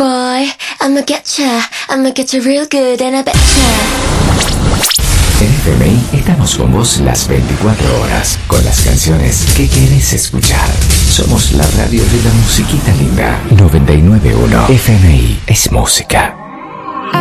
boy, I'ma get you real good and I betcha. En FMI estamos con vos las 24 horas, con las canciones que querés escuchar. Somos la radio de la musiquita linda. 99.1 FMI es música.